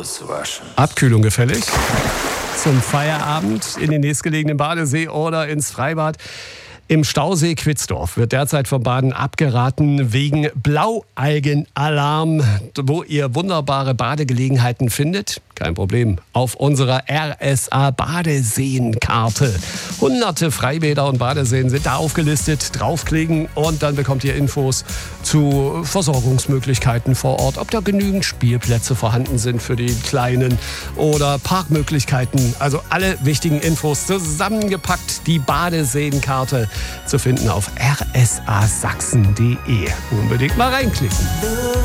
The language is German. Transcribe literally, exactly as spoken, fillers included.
Auswaschen. Abkühlung gefällig. Zum Feierabend in den nächstgelegenen Badesee oder ins Freibad. Im Stausee Quitzdorf wird derzeit vom Baden abgeraten wegen Blaualgenalarm, wo ihr wunderbare Badegelegenheiten findet. Kein Problem. Auf unserer R S A Badeseenkarte. Hunderte Freibäder und Badeseen sind da aufgelistet. Draufklicken und dann bekommt ihr Infos zu Versorgungsmöglichkeiten vor Ort. Ob da genügend Spielplätze vorhanden sind für die Kleinen oder Parkmöglichkeiten. Also alle wichtigen Infos zusammengepackt. Die Badeseenkarte zu finden auf r s a sachsen punkt d e. Unbedingt mal reinklicken.